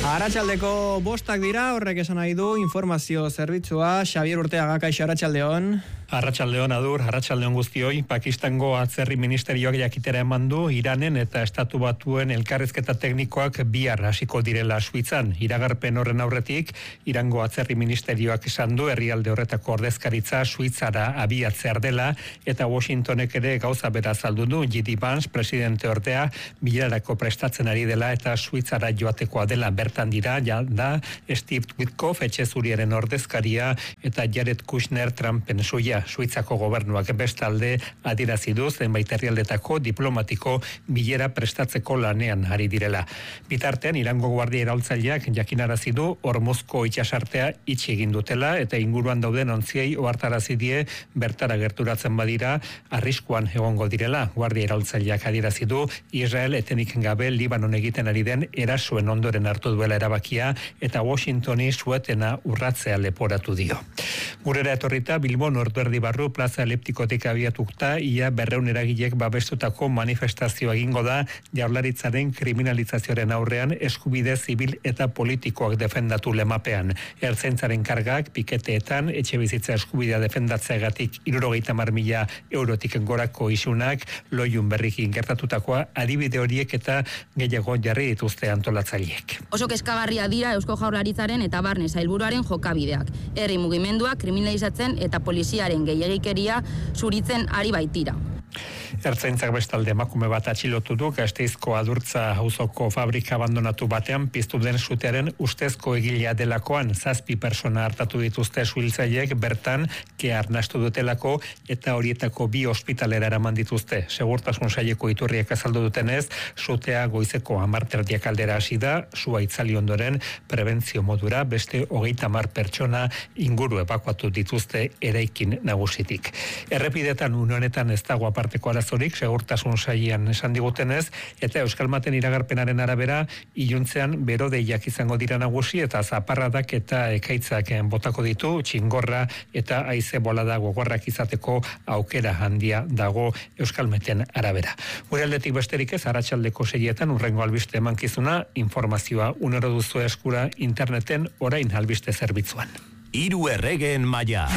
Arratsaldeko 5 dira, horrek esan nahi du informazio zerbitzua. Xabier Urteaga, kaixo, arratsaldeon. Arratsaldeon adur, arratsaldeon guztioi. Pakistango atzerri ministerioak jakitera eman du Iranen eta Estatu Batuen elkarrizketa teknikoak bihar hasiko direla Suitzan. Iragarpen horren aurretik, Irango atzerri ministerioak esan du herrialde horretako ordezkaritza Suitzara abiatzear dela eta Washingtonek ere gauza bera azaldu du. J.D. Vance, presidente ordea, bilerarako prestatzen ari dela eta Suitzara joatekoa dela. Bertan dira, da Steve Witkoff, etxe zuriaren ordezkaria eta Jared Kushner Trumpen soia. Suitzako gobernuak bestalde adierazi du zenbait herrialdetako diplomatiko bilera prestatzeko lanean ari direla. Bitartean, Irango guardia iraultzaileak jakinarazi du Hormuzko itsasartea itxi egin dutela eta inguruan dauden ontziei ohartarazi die bertara gerturatzen badira arriskuan egongo direla. Guardia iraultzaileak adierazi du Israel etenik gabe Libanon egiten ari den erasoen ondoren hartu duela erabakia eta Washingtoni suetena urratzea leporatu dio. Gurera etorrita Bilbon orduerdi barru plaza eliptikotik abiatuta ia 200 eragilek babestutako manifestazioa egingo da Jaurlaritzaren kriminalizazioaren aurrean eskubide zibil eta politikoak defendatu lemapean. Ertzaintzaren kargak piketeetan etxebizitza eskubidea defendatzeagatik 70.000 eurotik gorako isunak loiun berriki gertatutakoa adibide horiek eta gehiago jarri dituzte antolatzaileek. Oso kezkagarria dira Eusko Jaurlaritzaren eta Barne Sailburuaren jokabideak. Herri mugimenduak kriminalizatzen eta poliziaren gehiegikeria zuritzen ari baitira. Ertzaintzak bestalde emakume bat atxilotu du Gasteizko Adurtza auzoko fabrika abandonatu batean piztu den sutearen ustezko egilea delakoan 7 pertsona hartatu dituzte suhiltzaileek bertan kea arnastu dutelako eta horietako 2 ospitalera eraman dituzte. Segurtasun saileko iturriek azaldu dutenez, sutea goizeko 10:00 aldera hasi da, sua itzali ondoren prebentzio modura beste 30 pertsona inguru ebakuatu dituzte eraikin nagusitik. Errepidetan une honetan ez dago aparteko arazorik, segurtasun sailean esan digutenez, eta Euskalmaten iragarpenaren arabera, iluntzean berodeiak izango dira nagusi eta zaparradak eta ekaitzak botako ditu, txingorra eta haize bolada gogorrak izateko aukera handia dago Euskalmeten arabera. Gure aldetik besterik ez, arratsaldeko 6etan urrengo albiste emankizuna, informazioa unero duzu eskura interneten orain albiste zerbitzuan. 3 erregeen maila.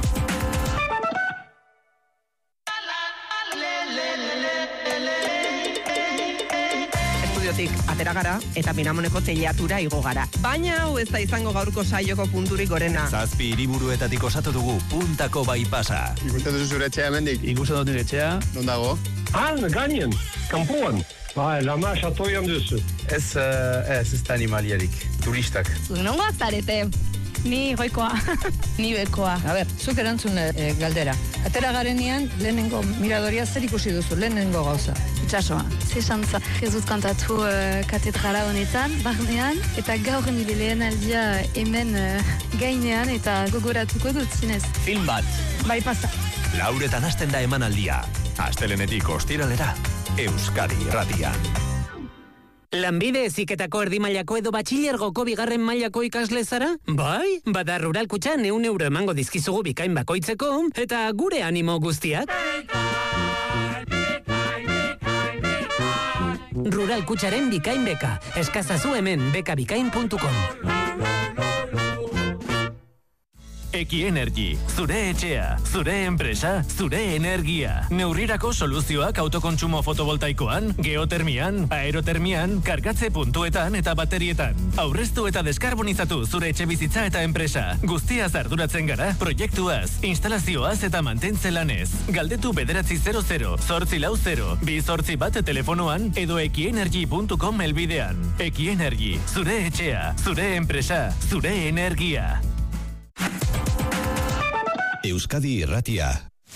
Atera gara eta Miramoneko teilatura igo gara. Baina hau ez da izango gaurko saioko punturik gorena. 7 hiriburuetatik osatu dugu puntako bypassa. Ikusten duzu zure etxea hemendik? Ikusten dut nire etxea. Non dago? Gainen, kanpoan. Lama xatoian duzu. Ez da animaliarik. Turistak. Nongoak zarete? Ni goikoa, ni bekoa. A ber, zuk erantzun galdera. Atera garenean, lehenengo miradoria zer ikusi duzu, lehenengo gauza. Itxasoa. Zesantza, ez dut kantatu katedrala honetan, barnean, eta gaur nire lehen aldia hemen gainean, eta gogoratuko dut zinez. Film bat. Bai pasa. Lauretan hasten da emanaldia. Astelenetik ostiralera, Euskadi Irratian. Lanbide heziketako erdi mailako edo batxilergoko 2. mailako ikasle zara? Bai, bada Rural Kutxan 100 euro emango dizkizugu bikain bakoitzeko, eta gure animo guztiak. Rural Kutxaren bikain beka. Eskazazu hemen bekabikain.com. Ekienergy, zure etxea, zure enpresa, zure energia. Neurrirako soluzioak autokontsumo fotovoltaikoan, geotermian, aerotermian, kargatze puntuetan eta baterietan. Aurreztu eta deskarbonizatu zure etxe bizitza eta enpresa. Guztiaz arduratzen gara, proiektuaz, instalazioaz eta mantentze lanez. Galdetu 900 840 281 telefonoan edo ekienergy.com helbidean. Ekienergy, zure etxea, zure enpresa, zure energia. Euskadi Irratia.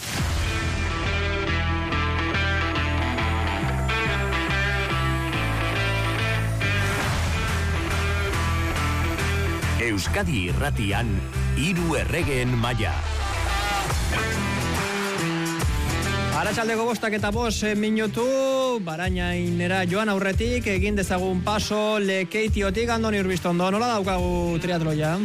Euskadi Irratian 3 erregeen maila. Arratsaldeko 5:05 minutu, Barainainera joan aurretik, egin dezagun paso Lekeitiotik. Andoni Urbiztondo, nola daukagu triatloia?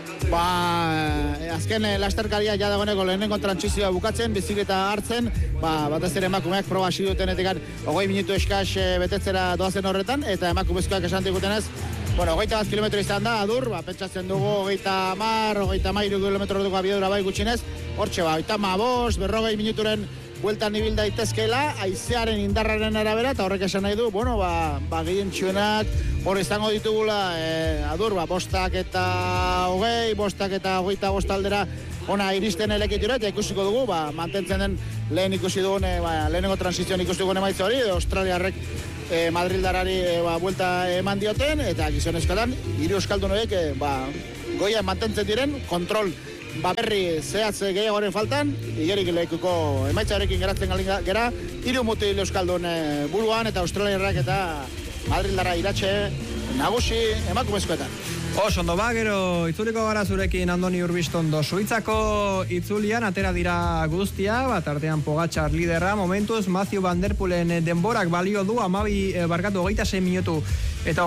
Azken lasterkaria ja dagoeneko lehenengo trantsizioa bukatzen, bizikleta hartzen, batez ere emakumeak proba hasi dutenetik 20 minutu eskas betetzera doazen horretan, eta emakumezkoak esan digutenez, Bueno, 21 kilometro izan da, adur, pentsatzen dugu 30-33 kilometro dugu abiadura bai gutxinez, hortxe 35, 40 minuturen bueltan ibil daitezkeela, haizearen indarraren arabera, eta horrek esan nahi du, bueno, gehien txuenak hor izango ditugula, adur, 5 eta 20, 5 eta 25 aldera ona iristen elekitura, eta ikusiko dugu, mantentzen den lehen ikusi dugun, lehenengo transizioan ikusi dugun emaitza hori, australiarrek Madrildarari buelta eman dioten, eta gizonezkoetan, 3 euskaldun horiek goian mantentzen diren, kontrol berri zehatz gehiagoren faltan, igerik lehikuko emaitzarekin geratzen gera, 3 mutil euskaldun buruan, eta australiarrak eta Madrildarra iratxe nagusi emakumezkoetan. Ondo gero itzuliko gara zurekin Andoni Urbistondo. Suitzako itzulian atera dira guztia, artean Pogačar liderra, momentuz Matthew Van Der Poelen denborak balio du 26 minutu eta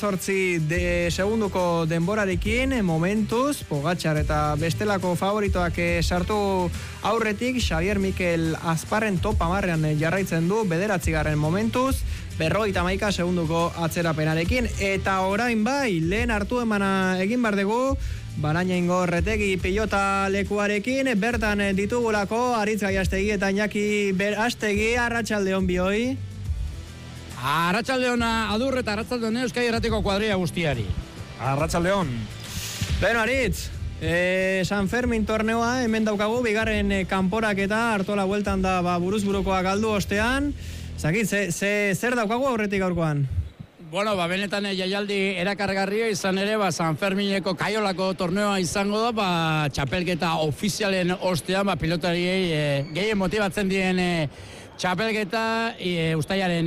38 segunduko denborarekin, momentuz Pogačar eta bestelako favoritoak sartu aurretik, Xavier Mikel Azparren top 10 jarraitzen du, 9. momentuz, 51 segunduko atzerapenarekin, eta orain bai, lehen hartu emana egin bar dugu, Barañaingo Retegi pilota lekuarekin, bertan ditugulako Aritz Gaiastegi eta Iñaki Berastegi. Arratsaldeon bioi. Arratsaldeon adur eta arratsaldeon Euskadi Irratiko kuadrilla guztiari. Arratsaldeon. Beno Aritz, San Fermin torneoa hemen daukagu, bigarren kanporaketa, Artola bueltan da buruzburukoa galdu ostean. Zakit, zer daukagu aurretik gaurkoan? Bueno, benetan jaialdi erakargarria izan ere, San Fermineko Kaiolako torneoa izango da, txapelketa ofizialen ostean, pilotariei gehien motibatzen dien txapelketa, ustailaren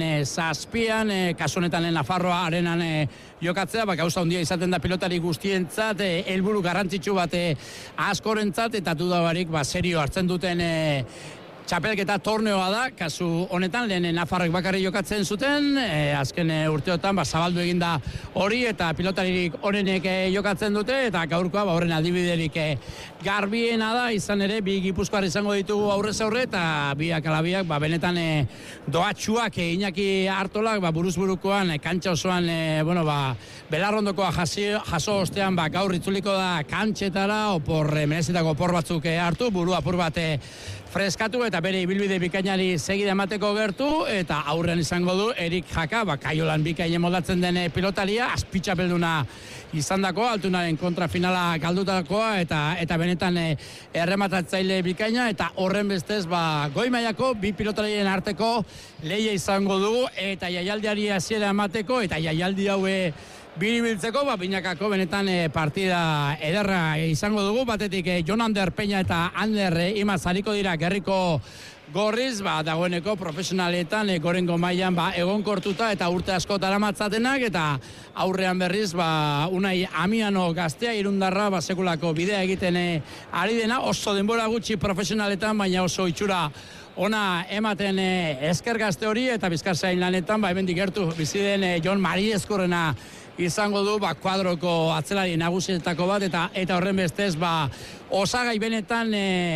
7, kasu honetan Nafarroa arenan jokatzea, gauza handia izaten da pilotari guztientzat, helburu garrantzitsu bat askorentzat, eta dudabarik serio hartzen duten txapelketa torneoa da, kasu honetan lehen Nafarrek bakarri jokatzen zuten, azken urteotan zabaldu egin da hori, eta pilotaririk honenek jokatzen dute, eta gaurkoa horren adibiderik garbiena da, izan ere, 2 Gipuzkoar izango ditugu aurrez aurre, eta biak alabiak benetan doatxuak Iñaki Artolak buruzburukoan, kantxa osoan, belarrondokoa jaso ostean, gaur itzuliko da kantxetara, merezitako opor batzuk hartu, buru apur bat freskatu eta bere ibilbide bikainari segida emateko gertu, eta aurrean izango du Erik Jaka, Kaiolan bikaine moldatzen den pilotaria, azpitxapelduna izandako, altunaren kontrafinala galdutakoa, eta benetan errematatzaile bikaina, eta horren bestez goi mailako 2 pilotarien arteko lehia izango dugu, eta jaialdiari hasiera emateko, eta jaialdi haue biribiltzeko, binakako benetan partida ederra izango dugu, batetik Jon Ander Peña eta Ander Imaz hariko dira gerriko gorriz, dagoeneko profesionaletan gorengo mailan egonkortuta eta urte asko daramatzatenak, eta aurrean berriz Unai Amiano gaztea irundarra sekulako bidea egiten ari dena, oso denbora gutxi profesionaletan, baina oso itxura ona ematen esker gazte hori, eta Bizkartzain lanetan hemendik gertu bizi den Jon Mari Eskurrena izango du kuadroko atzelari nagusietako bat, eta horren bestez osagai benetan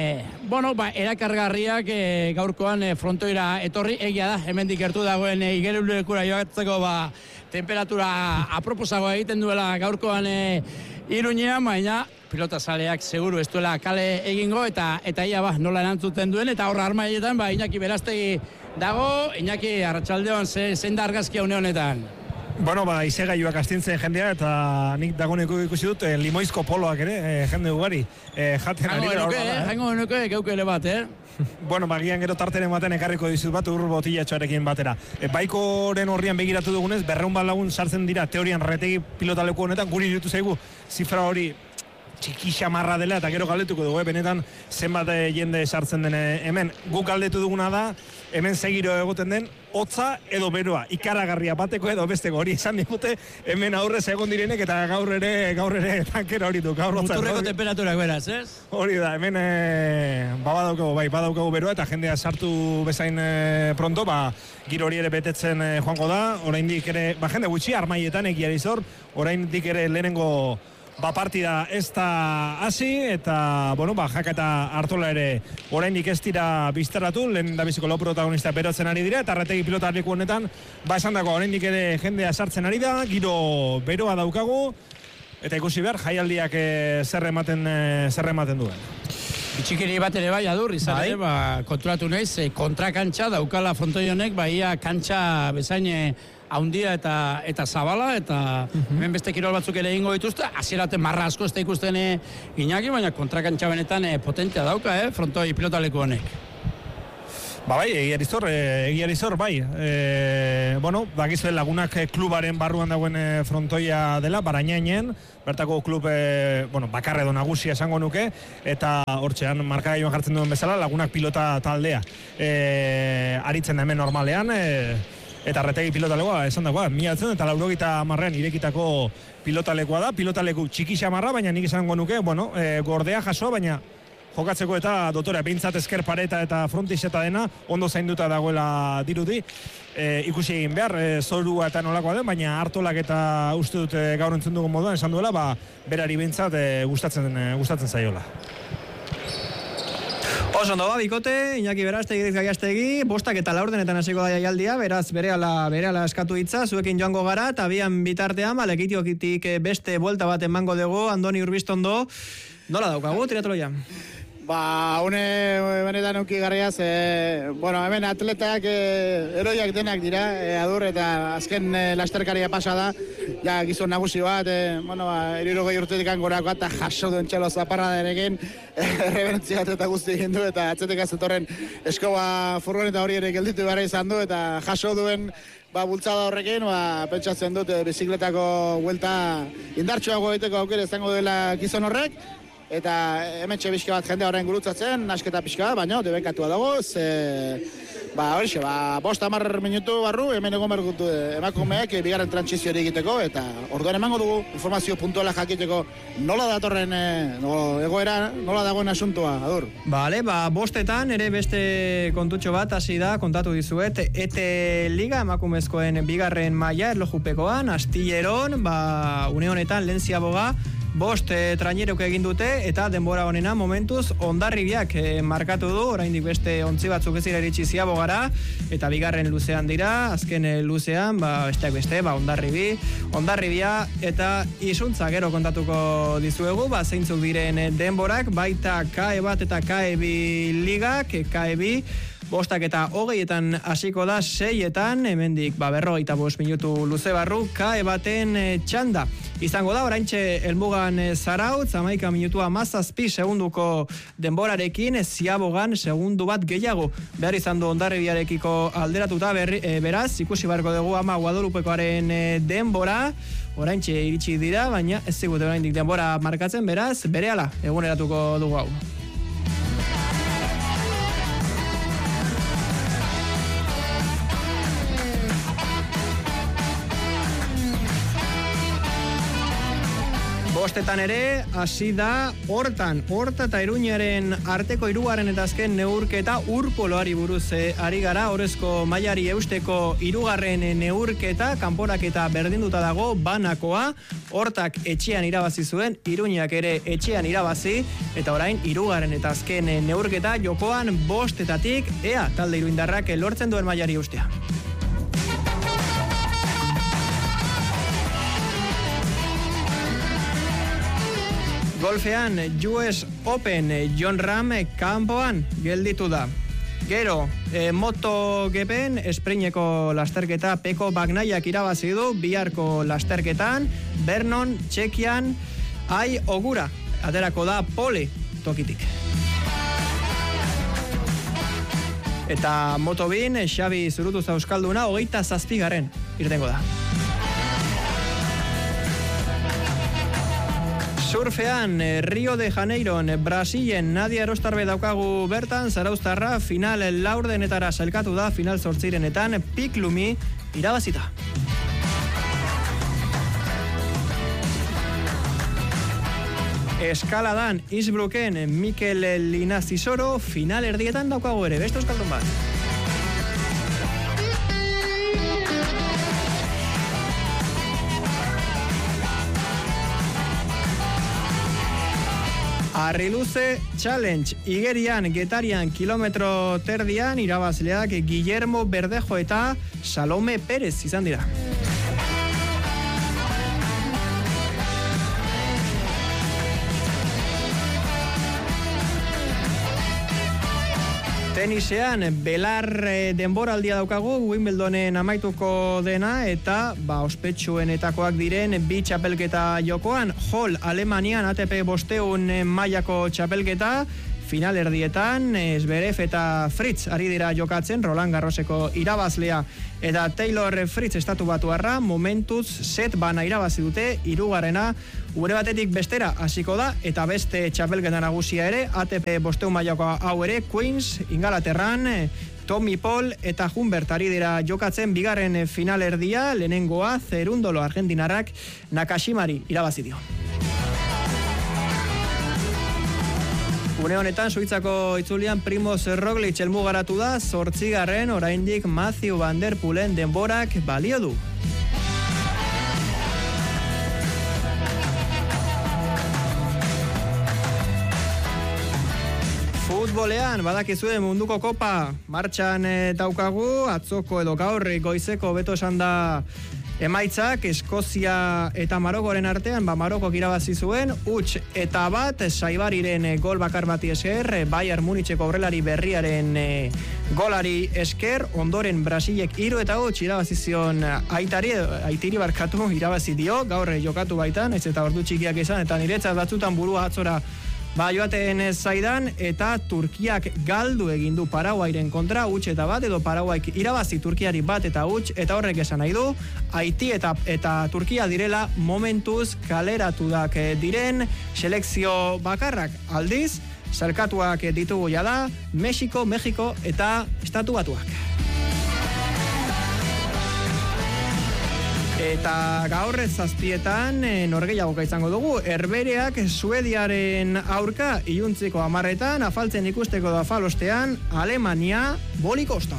erakargarriak gaurkoan frontoira etorri, egia da hemendik gertu dagoen igerulekura joatzeko temperatura aproposagoa egiten duela gaurkoan Iruñean, baina pilotazaleak seguru ez duela kale egingo, eta ia nola erantzuten duen, eta horra armaietan Iñaki Berastegi dago. Iñaki, arratsaldeon, zein da argazkia une honetan? Bueno, izegailuak astintzen jendea, eta nik dagoeneko ikusi dut limoizko poloak ere, jende ugari jaten ari dira. Jango nuke, geuke ere bat, Bueno, gian gero tarteren baten ekarriko dizut bat, ur botillatxoarekin batera. Baikoren horrian begiratu dugunez, 200 lagun sartzen dira teorian Retegi pilotaleku honetan, guri irutu zaigu zifra hori txiki xamarra dela, eta gero galdetuko dugu, benetan zenbat jende sartzen den hemen. Guk galdetu duguna da, hemen segiro egoten den, hotza edo beroa, ikaragarria bateko edo besteko, hori esan digute, hemen aurrez egon direnek, eta gaur ere tankera hori du. Muturreko temperaturak beraz, ez? Hori da, hemen badaukagu beroa, eta jendea sartu bezain pronto, giro hori ere betetzen joango da, oraindik ere, jende gutxi, armaietan egiari zor, oraindik ere lehenengo partida ez da hasi, eta, Jaka eta Artola ere oraindik ez dira biztaratu, lehen da biziko lau protagonista berotzen ari dira, eta Arretegi pilota leku honetan, esan dago, oraindik ere jendea sartzen ari da, giro beroa daukagu, eta ikusi behar, jaialdiak zer ematen duen. Bitxikeri bat ere bai, Adur, izan ere, konturatu naiz, kontrakantxa daukala frontoi honek, ia kantxa bezain haundia eta zabala, eta hemen beste kirol batzuk ere ingo dituzte, hasieraten marra asko ez da ikusten Iñaki, baina kontrakantxa benetan potentea dauka, frontoi pilotaleku honek. Egiarizor, bai. Bakizue Lagunak klubaren barruan dagoen frontoia dela, Barainainen, bertako klub, bakarra edo nagusia esango nuke, eta hortxean markagailuan jartzen duen bezala, Lagunak pilota taldea. Aritzen da hemen normalean, eta Arretegi pilotalekoa, esan dagoa, 1980an irekitako pilotalekoa da, pilotaleku txiki xamarra, baina nik esango nuke, gordea jasoa, baina jokatzeko eta dotorea, behintzat esker pareta eta frontiseta dena, ondo zainduta dagoela dirudi, ikusi egin behar, zorua eta nolakoa den, baina Artolak eta uste dut gaur entzun dugun moduan, esan duela, berari behintzat gustatzen zaiola. Oso ondo, bikote, Iñaki Berastegi, Gaiastegi, 5:04 hasiko da jaialdia, beraz berehala eskatu hitza, zuekin joango gara, eta bian bitartean, Lekitiokitik beste buelta bat emango dugu, Andoni Urbistondo, nola daukagu, tiratoloia? Benetan eukigarriaz, hemen atletak eroiak denak dira, Adur, eta azken lasterkaria pasa da, gizon nagusi bat, 60 urtetik angorako eta jaso duen txalo zaparra derekin, errebentzia eta guzti egin du, eta atzetek azetorren eskoba furgoneta hori ere gelditu behar izan du, eta jaso duen bultzada horrekin, pentsatzen dut bizikletako buelta indartsuago egiteko aukera izango dela gizon horrek, eta hemen txebizke bat jendea horrein gurutzatzen, nasketa pixka, baina debekatua dago, horixe, 5-10 minutu barru, hemen egon bergutu emakumeek bigarren trantsizio egiteko, eta orduan emango dugu informazio puntuala jakiteko nola datorren egoera, nola dagoen asuntua, Adur. Bale, 5:00 ere beste kontutxo bat hasi da, kontatu dizuet, ETE Liga emakumezkoen bigarren maila erlojupekoan, Astilleron, une honetan lehen ziaboga, 5 trainerok egin dute, eta denbora honena momentuz Hondarribiak markatu du, oraindik beste ontzi batzuk ez dira iritsi ziabogara, eta bigarren luzean dira, azken luzean, besteak beste, Hondarribia, eta Isuntza gero kontatuko dizuegu, zeintzuk diren denborak, baita KE bat eta KE2 ligak, KE2, 5:20 hasiko da 6etan, hemendik 45 minutu luze barru, KE baten txanda. Izango da, oraintxe helmugan Zarautz, 11 minutua 17 segunduko denborarekin, ziabogan segundu bat gehiago. Behar izan du Hondarribiarekiko alderatuta, beraz, ikusi barko dugu ama Guadalupekoaren denbora, oraintxe iritsi dira, baina ez zigute oraindik denbora markatzen, beraz, berehala eguneratuko dugu hau. Bostetan ere, hasi da Horta eta Iruñaren arteko 3. eta azken neurketa Urpoloari buruz ari gara, orezko mailari eusteko 3. neurketa, kanporaketa berdinduta dago, banakoa, Hortak etxean irabazi zuen, Iruñak ere etxean irabazi, eta orain 3. eta azken neurketa jokoan 5-etatik, ea talde iruindarrak lortzen duen mailari eustea. Golfean, US Open, Jon Rahm kanpoan gelditu da. Gero, MotoGPen espreineko lasterketa Peko Bagnaiak irabazi du, biharko lasterketan, Vernon, Txekian, Ai Ogura, aterako da pole tokitik. Eta Moto2, Xabi Zurutuza euskalduna, 27. irtengo da. Surfean, Rio de Janeiron, Brasilen, Nadia Erostarbe daukagu bertan, Zarauztarra, final laurdenetara sailkatu da, final 8etan, Piklumi irabazita. Eskaladan, Innsbrucken, Mikel Linazisoro, final erdietan daukagu ere, beste euskaldun bat. Arriluze Challenge Igerian Getarian kilometro terdian irabazleak Guillermo Verdejo eta Salome Perez izan dira. Tenisean, belar denboraldia daukagu, Wimbledonen amaituko dena, eta ospetsuenetakoak diren bi txapelketa jokoan. Hall, Alemanian ATP 500 mailako txapelketa, finalerdietan, Zverev eta Fritz ari dira jokatzen, Roland Garroseko irabazlea eta Taylor Fritz estatubatuarra, momentuz set bana irabazi dute, hirugarrena gure batetik bestera hasiko da, eta beste txapelketa nagusia ere, ATP 500 mailako hau ere, Queens, Ingalaterran, Tommy Paul eta Humbert ari dira jokatzen bigarren finalerdia, lehenengoa Zerundolo argentinarrak Nakashimari irabazi dio. Une honetan, Suitzako itzulian Primoz Roglic helmugaratu da, 8. oraindik Mathieu van der Poelen denborak balio du. Futbolean, badakizue munduko kopa martxan daukagu, atzoko edo gaur goizeko beto esan da emaitzak, Eskozia eta Marokoren artean, Marokok irabazi zuen, 1-1, Saibariren gol bakar bati esker, Bayern Municheko aurrelari berriaren golari esker, ondoren Brasilek 3-1 irabazi zion Aitiri barkatu irabazi dio, gaur jokatu baitan, ez eta ordu txikiak izan, eta niretzat batzutan burua atzora joaten zaidan, eta Turkiak galdu egin du Paraguairen kontra 1-1, edo Paraguaik irabazi Turkiari 1-1, eta horrek esan nahi du, Haiti eta Turkia direla momentuz kaleratudak diren selekzio bakarrak. Aldiz, zelkatuak ditugu jada, Mexiko eta Estatu Batuak. Eta gaur 7:00 norgehiagoka izango dugu. Herbereak Suediaren aurka iluntziko 10:00 afaltzen ikusteko da afalostean Alemania bolikosta.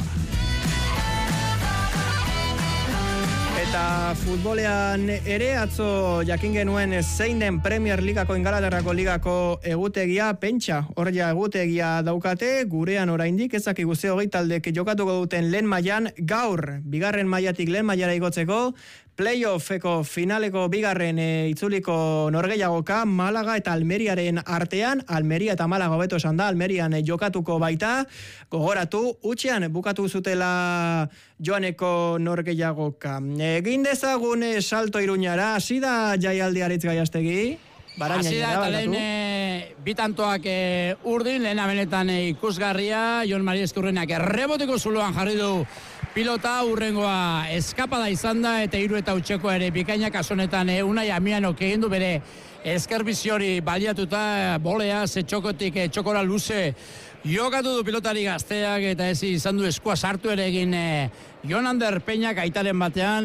Eta futbolean ere atzo jakin genuen zein den Premier Ligako Ingalaterrako ligako egutegia, pentsa hor ja egutegia daukate, gurean oraindik ez dakigu ze hogei taldek jokatuko duten lehen mailan, gaur bigarren mailatik lehen mailara igotzeko playoffeko finaleko bigarren itzuliko norgehiagoka Malaga eta Almeriaren artean, Almeria eta Malaga hobeto esan da, Almerian jokatuko baita, gogoratu, utxean bukatu zutela joaneko norgehiagoka. Egin dezagun salto Iruñara, hasi da jaialdi Aritz Gaiastegi? Hasi da, eta lehen bitantoak urdin, lehen benetan ikusgarria, Jon Mari Eskurrenak erreboteko zuloan jarri du pilota, urrengoa eskapada izan da, eta 3-0 ere bikainak asonetan Unai Amianok egin du bere eskerbiziori baliatuta, bolea, txokotik txokora luze jokatu du pilotari gazteak, eta ez izan du eskua sartu ere egin Jon Ander Peñak aitaren batean,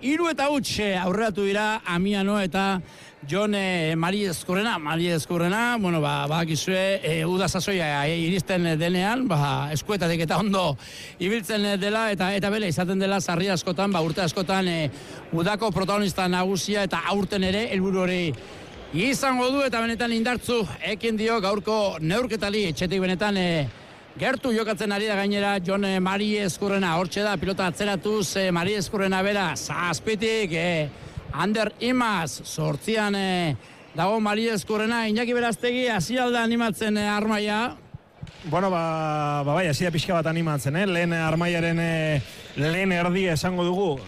3-0 aurreratu dira Amiano eta Jon Mari Eskurrena, bueno, badakizue, udazazoia iristen denean, eskuetatik eta ondo ibiltzen dela, eta bele izaten dela sarri askotan, urte askotan udako protagonista nagusia, eta aurten ere helburu hori izango du, eta benetan indartzu ekin dio gaurko neurketali, etxetik benetan gertu jokatzen ari da gainera Jon Mari Eskurrena, hortxe da, pilota atzeratuz, Mari Eskurrena bera, zazpitik, Ander Imaz, 8 dago Mari Eskurrena, Iñaki Beraztegi, hasi alda animatzen armaia? Bueno, bai, hasi da pixka bat animatzen, lehen armaiaren lehen erdia esango dugu,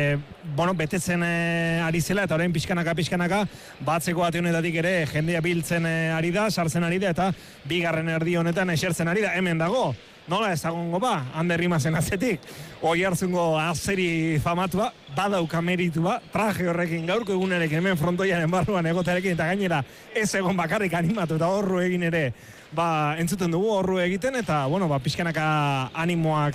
betetzen ari zela, eta orain pixkanaka, batzeko ate honetatik ere jendea biltzen ari da, sartzen ari da, eta bigarren erdi honetan esertzen ari da, hemen dago. Nola ezagongo Ander Imazen atzetik, Oiartzungo azeri famatua, badauka meritua, traje horrekin gaurko egunerekin hemen frontoiaren barruan egotarekin, eta gainera ez egon bakarrik animatu eta horru egin ere, entzuten dugu horru egiten, eta, pixkanaka animoak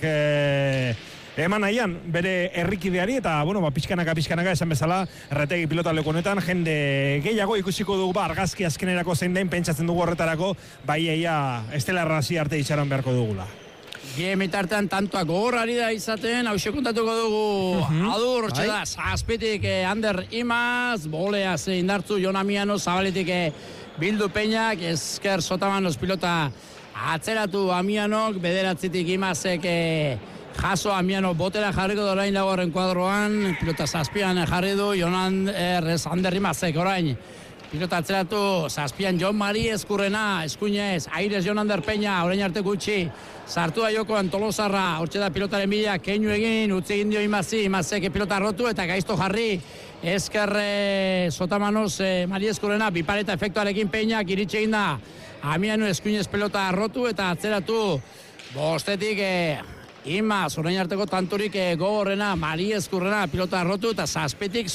eman nahian bere herrikideari, eta, pixkanaka esan bezala, erretegi pilota leku honetan, jende gehiago ikusiko dugu, argazki azkenerako zein den, pentsatzen dugu horretarako, eia estelarra hasi arte itxaron beharko dugula. Mitartean tantoak gogorrari da izaten, hau kontatuko dugu, adur, hortxe da, zazpitik Ander Imaz, bolea indartzu Jon Amiano, zabaletik Bildu Peñak, esker Sotamanos pilota atzeratu Amianok, bederatzitik Imazek jaso Amiano botera jarriko da orain laugarren kuadroan, pilota zazpian jarri du, Ander Imazek orain. Pilota atzeratu, zazpian Jon Mari Eskurrena, eskuinez, Aires Jon Ander Peña, orain arte gutxi, sartu da jokoan Tolosarra, hortxe da pilotaren bila, keinu egin, utzi egin dio Imazek pilota rotu eta gaizto jarri, esker Sotamanos Mari Eskurrena, bipareta efektuarekin Peñak iritsi egin da, Amiano eskuinez pelota rotu eta atzeratu, bostetik Imaz, orain arteko tanturik gogorrena, Mari Eskurrena, pilota rotu eta zazpetik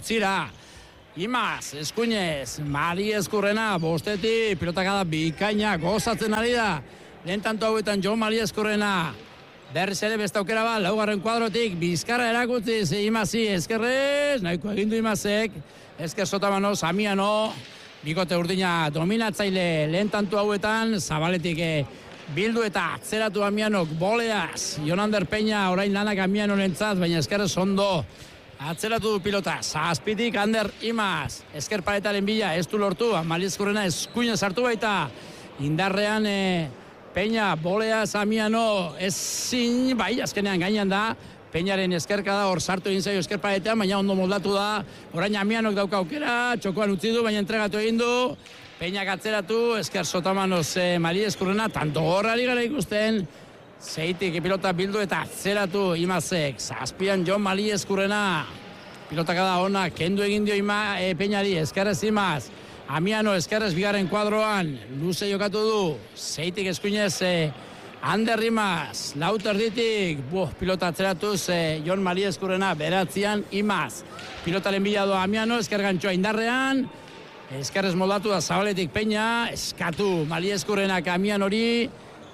8. Imaz, eskuinez, Mari Eskurrena, bostetik, pilotakada bikaina, gozatzen ari da. Lehen tanto hauetan Jon Mari Eskurrena, berriz ere beste aukera bat, laugarren kuadrotik, bizkarra erakutziz, Imazi, eskerrez, nahiko egindu Imazek, esker Sotamanos, Amiano, bikote urdina dominatzaile lehen tanto hauetan, Zabaletik Bildu eta atzeratu Amianok, boleaz, Jon Ander Peña, orain lanak Amianorentzat, baina eskerrez ondo, atzeratu du pilota, zazpitik Ander Imaz, esker paretaren bila, ez du lortu, Mari Eskurrena eskuina sartu baita, indarrean Peña, boleaz, Amiano, ezin, bai, azkenean gainan da, Peñaren eskerka da, hor sartu egin zaio esker paretean, baina ondo moldatu da, orain Amianok dauka aukera, txokoan utzi du, baina entregatu egin du, Peñak atzeratu, esker Sotamanos Mari Eskurrena, tanto horrari gara ikusten, zeitik pilota bildu eta atzeratu Imazek, zazpian Jon Mari Eskurrena, pilotakada ona, kendu egin dio Peñari, eskerrez Imaz, Amiano eskerrez bigarren kuadroan, luze jokatu du, zeitik eskuinez Ander Imaz, lauterditik, pilota atzeratuz Jon Mari Eskurrena, beratzian Imaz, pilotaren bila doa Amiano, esker gantxoa indarrean, eskerrez moldatu da Zabaletik Peña, eskatu Mari Eskurrenak Amianori,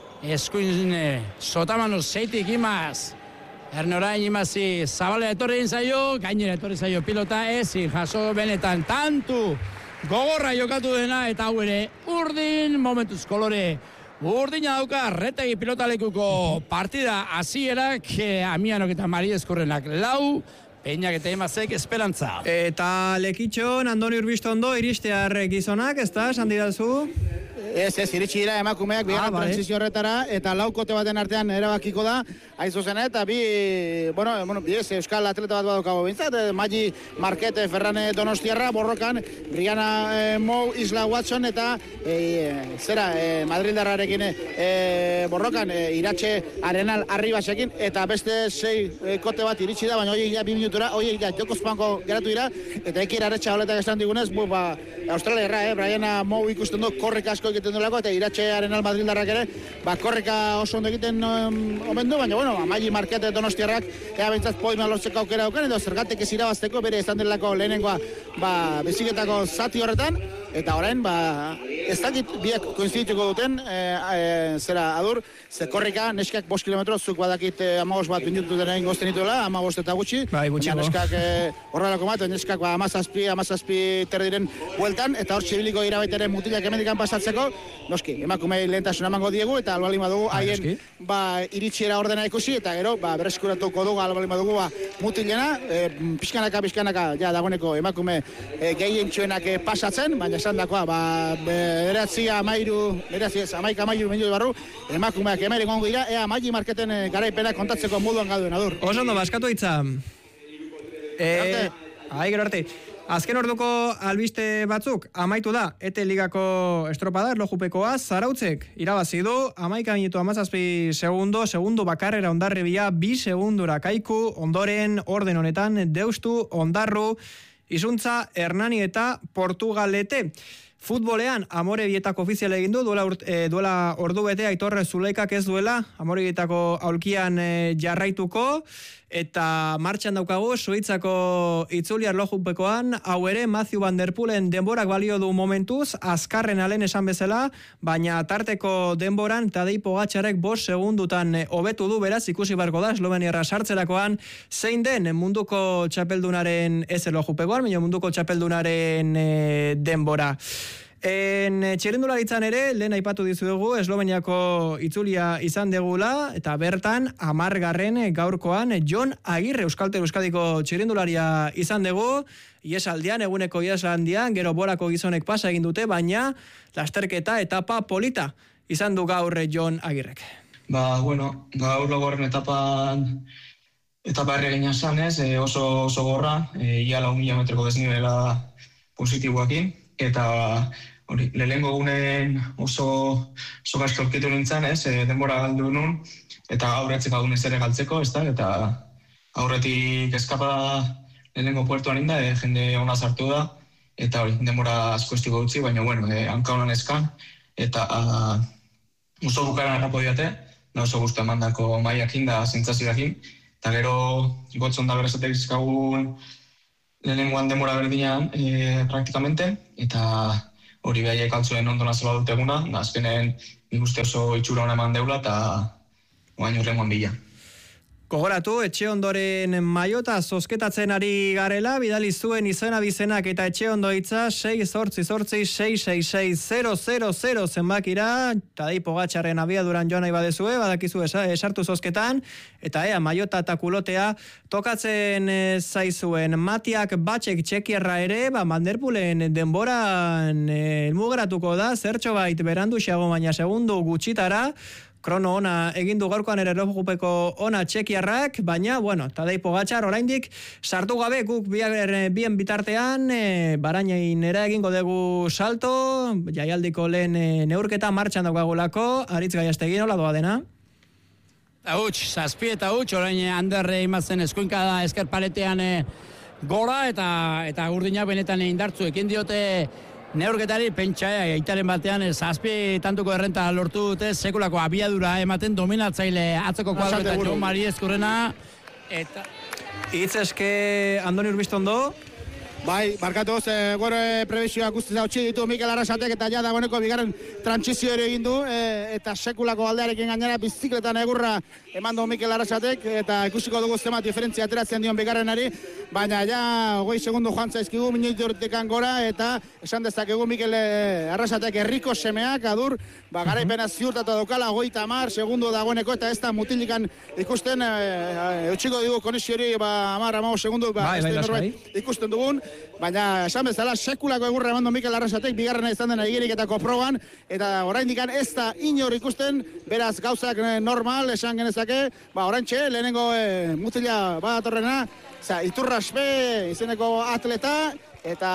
eskuin Sotamanos zeitik Imaz, Ernorain Imazi Zabalea etorri zaio, gainera etorri zaio pilota, ezin jaso benetan tantu gogorra jokatu dena, eta hau ere urdin, momentuz kolore urdina dauka, Retegi pilotalekuko partida hasierak, Amianok eta Mari Eskurrenak 4, Peñak eta Imazek esperantza. Eta Lekitxon, Andoni Urbistondo, iristear gizonak, ez da, esan didazu? Ez, iritsi dira emakumeak bigarren transizio horretara, eta laukote baten artean erabakiko da, hain zuzen, eta bi euskal atleta bat badokago bintzat, Maggi Marquete, Ferrane Donostiarra, borrokan, Brianna Mou, Isla Watson, eta Madrildarrarekin borrokan, Iratxe Arenal Arribasekin, eta beste 6 kote bat iritsi da, baina horiek ja 2 minutura, horiek ja jokozpanko geratu dira, eta ekir Aretxa holetak esan digunez, Australiarra, Brianna Mou ikusten du korrika asko egiten duelako, eta Iratxe Arenal Madrildarrak ere, korrika oso ondo egiten omen du, baina, Maggi Marquete Donostiarrak, ea bintzat poima lortzeko aukera daukan, edo zergatek ez irabazteko, bere izan delako lehenengoa beziketako zati horretan, eta orain, ez dakit biak koinzidituko duten, Adur, ze korrika, neskak 5 kilometro, zuk badakit 15 bat minutu denen gozten dituela, 15 eta gutxi, neskak horrelako bat, neskak 17 terdiren bueltan, eta hor txibiliko irabaitaren mutilak emendikan pasatzeko, noski, emakumei lehentasuna emango diegu, eta albalin badugu, haien iritsiera ordena ikusi, eta gero, berreskuratuko dugu, albalin badugu, mutilena, pixkanaka, ja, dagoeneko emakume gehientxuenak pasatzen, baina esan dakoa, amaika amairu minutu barru, emakumeak emere gongo dira, ea Maggi Marqueten garaipena kontatzeko moduan gauduen, Adur. Oso ondo, baskatu hitza. Gero arte. Azken orduko albiste batzuk, amaitu da, ETE ligako estropada, erlojupekoa, Zarautzek irabazi du, 11 minutu 17 segundo bakarrera Hondarribia, 2 segundura Kaiku, ondoren orden honetan Deustu, Ondarru, Izuntza, Hernani eta Portugalete. Futbolean, Amorebietako ofizial egin du, duela ordu bete Aitor Zuleikak ez duela, Amorebietako aulkian jarraituko, eta martxan daukagu, Suitzako itzuli erlojupekoan, hau ere, Matthew Van Der Poolen denborak balio du momentuz, azkarren alen esan bezala, baina tarteko denboran, Tadej Pogačarek 5 segundutan hobetu du, beraz, ikusi barko da, Esloveniarra sartzerakoan, zein den munduko txapeldunaren ez erlojupekoan, baina munduko txapeldunaren denbora. Txirrindularitzan ere, lehen aipatu dizuegu, Esloveniako itzulia izan degula, eta bertan, 10. gaurkoan, Jon Agirre, Euskaltel Euskadiko txirrindularia izan dugu, iesaldian, eguneko iesaldian, gero bolako gizonek pasa egin dute, baina lasterketa etapa polita izan du gaur Jon Agirrek. Gaur logorren etapa erregina zanez, oso gorra, ia 4.000 metroko desnibela positiboakin, eta lehenengo gunen oso gastorkitu nintzen, denbora galdu nun, eta aurretzeko agunez ere galtzeko, eta aurretik eskapada lehenengo puertuan inda, jende ona sartu da, eta denbora asko estiko dutzi, baina hanka honan eskan, eta oso bukaran errapo diate, da oso guztu emandako maiakin da zentzazioakin, eta gero gotzon da berrezatek izkagun lehenengoan denbora berdinean praktikamente, eta hori behaiek altzuen ondona zela dut eguna, azkenen nik uste oso itxura hona eman deula, eta oain horrengoan bila. Gogoratu, etxe ondoren maiota zozketatzen ari garela, bidali zuen izena bizenak eta etxe ondo hitza 688-666-000 zenbakira, Tadei Pogačarren abiaduran joan nahi badezue, badakizu esartu zozketan, eta maiota eta kulotea tokatzen zaizuen. Matiak Batxek txekierra ere, Vanderpoolen denboran mugeratuko da, zertxo bait berandu xago baina segundu gutxitara, krono ona egindu gaurkoan ere erlojupeko ona txekiarrak, baina, Tadei Pogačar oraindik sartu gabe guk bien bitartean, Barainain ere egingo dugu salto, jaialdiko lehen neurketa martxan daukagulako, Aritz Gaiastegin, hola doa dena? Zazpi eta orain Anderre imazen eskuinka da esker paletean gora, eta urdina benetan indartzu ekin diote neurketari pentsa aitaren batean zazpi tantuko errenta lortu dute, sekulako abiadura ematen dominatzaile atzeko kuadro eta Jon Mari Eskurrena. Itz eske Andoni Urbixtondo? Bai, barkatuz, gore prebizioak guztiz hautsi ditu Mikel Arrasatek, eta ja dagoeneko bigarren trantsizio ere egin du, eta sekulako aldearekin gainera bizikletan egurra eman du Mikel Arrasatek, eta ikusiko dugu zenbat diferentzia ateratzen dion bigarrenari, baina ja 20 segundu joan zaizkigu minutu hortekan gora, eta esan dezakegu Mikel Arrasatek herriko semeak, adur, garaipena ziurtatu daukala, 30 segundu dagoeneko, eta ez da mutilikan ikusten, eutxiko dugu konexio hori, 10-15 segundu, ikusten dugun, baina esan bezala sekulako egurra emandu Mikel Arrasatek bigarrena izan dena igerik eta koproban, eta oraindikan ez da inor ikusten, beraz gauzak normal esan genezake, oraintxe lehenengo mutila badatorrena, Iturraspe izeneko atleta, eta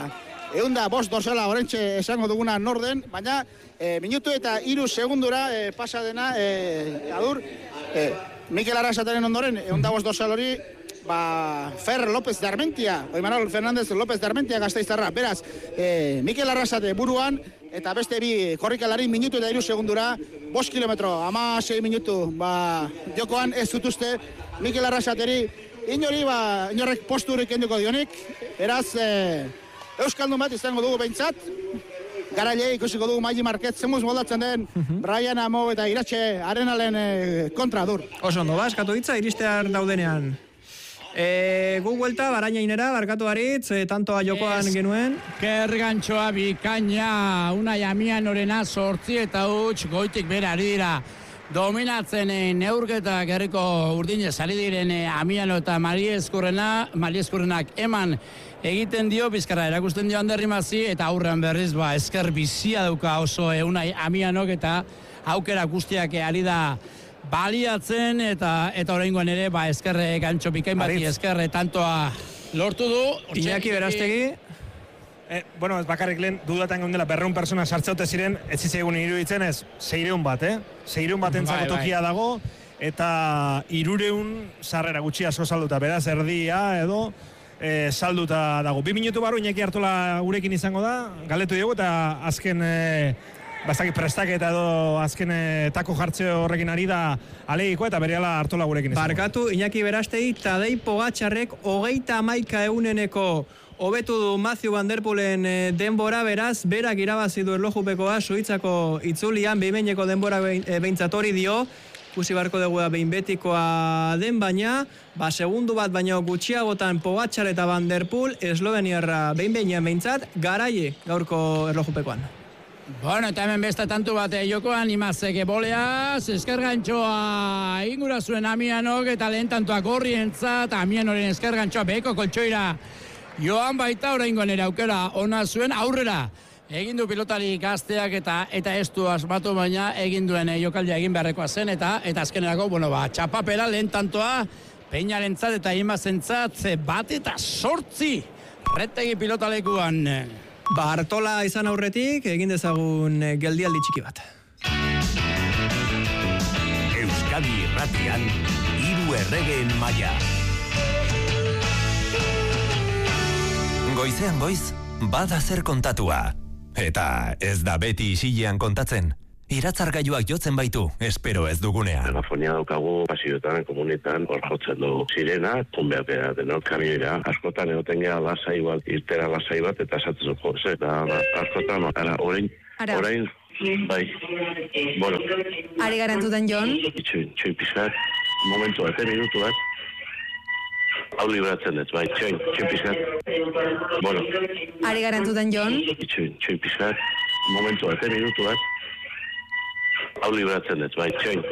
105 dorsala oraintxe esango duguna norden, baina minutu eta 3 segundura pasa dena, adur, Mikel Arrasataren ondoren 105 dorsal hori, Fer López de Armentia, Imanol Fernández López de Armentia Gasteiztarra. Beraz, Mikel Arrasate buruan, eta beste bi korrikalari minutu eta 3 segundura, 5 kilometro, 16 minutu, jokoan ez zutuzte Mikel Arrasateri, inorrek posturik enduko dionik, beraz, Euskaldun bat izango dugu behintzat, garaile ikusiko dugu Maili Marquez, zemuz moldatzen den Brian Amo eta Iratxe Arenalen kontra dur. Oso ondo, eskatu hitza, iristear daudenean. Gu guelta, Barainainera, barkatu Aritz, tantoa jokoan genuen. Kergantxoa bikaina, Unai Amianorena 8 eta huts, goitik bera ari dira. Dominatzen neurketak herriko urdinez ari diren Amiano eta Mari Eskurrenak eman egiten dio, bizkarra erakusten dio Ander Rimazi, eta aurrean berriz esker bizia dauka oso Unai Amianok, eta aukera guztiak ari da baliatzen, eta oraingoan ere eskerre gantxo bikain bati eskerre tantoa lortu du. Iñaki Berastegi? Ez bakarrik lehen dudatan gondela 200 persona sartzaute ziren, ez zizegun iruditzen ez, 600 bat, 600 bat entzako tokia dago, eta 300 sarrera gutxi asko salduta, beraz erdia edo salduta dago. 2 minutu barru Iñaki Artola gurekin izango da, galdetu dugu, eta azken bastakit prestaketa edo azken tako jartze horrekin ari da alegiko, eta berehala Artola gurekin izango. Barkatu, Iñaki Berastegi, Tadei Pogačarrek 31 hobetu du Mathieu Van Der Poolen denbora, beraz, berak irabazi du erlojupekoa Suitzako itzulian, behineko denbora behintzat hori dio, ikusi beharko dugu behin betikoa den, baina segundu bat baino gutxiagotan Pogačar eta Van der Poel esloveniarra behin-behinean behintzat garaile gaurko erlojupekoan. Bueno, eta hemen beste tantu bat jokoan, Imazeke bolea, eskergantxoa ingura zuen Amianok, eta lehen tantuak horrientzat, Amianoren eskergantxoa beheko koltsoira joan baita, oraingoan ere aukera ona zuen aurrera. Egin du pilotari gazteak eta ez du asmatu, baina egin duen jokaldia egin beharrekoa zen, eta azkenerako, txapapera lehen tantoa, Peñarentzat eta Imazentzat 1-8 retegi pilotalekuan. Artola izan aurretik, egin dezagun geldialdi txiki bat. Euskadi Irratian, 3 erregeen maila. Goizean goiz, bada zer kontatua. Eta ez da beti isilean kontatzen. Iratzargailuak jotzen baitu, espero ez dugunean. Megafonia daukagu pasioetan, komunetan, hor jotzen du sirena, tunbeak denok kamioira. Askotan egoten geha lasai bat, irtera lasai bat, eta esatzen zut, jose, eta askotan, orain, bai, bueno. Ari garantutan, Jon? Txoin pizkat, momentu bat, minutu bat. Hau libratzen dut, bai, txoin pizkat, bueno. Ari garantutan, Jon? Txoin pizkat, momentu bat, minutu bat. Hau libratzen dut, bai, txoin.